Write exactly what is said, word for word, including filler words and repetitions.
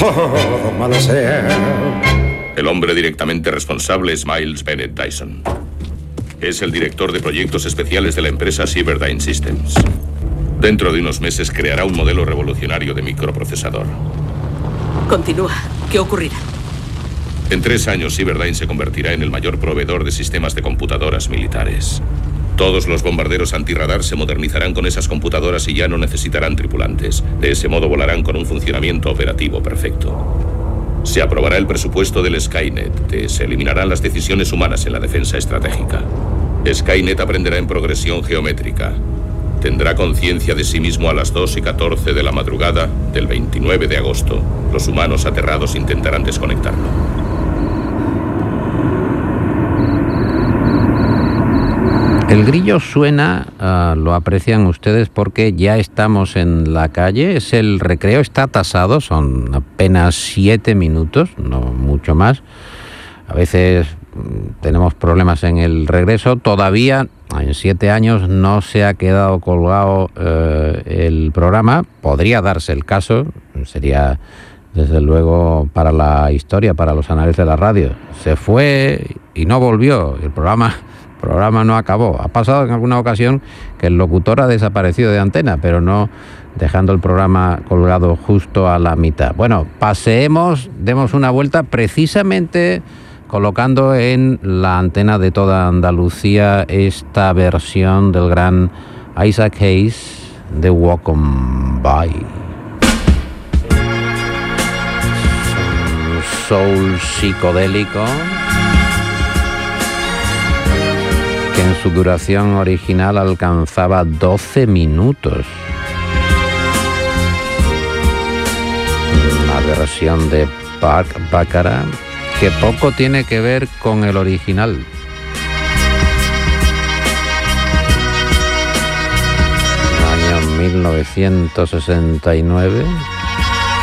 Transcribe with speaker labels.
Speaker 1: todo mal sea.
Speaker 2: El hombre directamente responsable es Miles Bennett Dyson. Es el director de proyectos especiales de la empresa Cyberdyne Systems. Dentro de unos meses creará un modelo revolucionario de microprocesador.
Speaker 3: Continúa. ¿Qué ocurrirá?
Speaker 2: En tres años, Cyberdyne se convertirá en el mayor proveedor de sistemas de computadoras militares. Todos los bombarderos antirradar se modernizarán con esas computadoras y ya no necesitarán tripulantes. De ese modo volarán con un funcionamiento operativo perfecto. Se aprobará el presupuesto del Skynet. Se eliminarán las decisiones humanas en la defensa estratégica. Skynet aprenderá en progresión geométrica. Tendrá conciencia de sí mismo a las dos y catorce de la madrugada del veintinueve de agosto. Los humanos aterrados intentarán desconectarlo.
Speaker 4: El grillo suena, uh, lo aprecian ustedes porque ya estamos en la calle, es el recreo, está tasado, son apenas siete minutos, no mucho más. A veces tenemos problemas en el regreso, todavía en siete años no se ha quedado colgado uh, el programa, podría darse el caso, sería desde luego para la historia, para los anales de la radio. Se fue y no volvió, el programa... El programa no acabó. Ha pasado en alguna ocasión que el locutor ha desaparecido de antena, pero no dejando el programa colgado justo a la mitad. Bueno, paseemos, demos una vuelta precisamente colocando en la antena de toda Andalucía esta versión del gran Isaac Hayes de Walk On By. Un soul psicodélico que en su duración original alcanzaba doce minutos. Una versión de Park Baccarat que poco tiene que ver con el original. Año mil novecientos sesenta y nueve.